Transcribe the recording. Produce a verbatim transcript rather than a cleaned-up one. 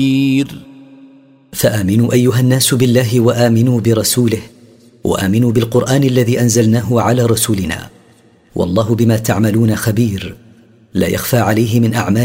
فآمنوا أيها الناس بالله وآمنوا برسوله وآمنوا بالقرآن الذي أنزلناه على رسولنا، والله بما تعملون خبير، لا يخفى عليه من أعمال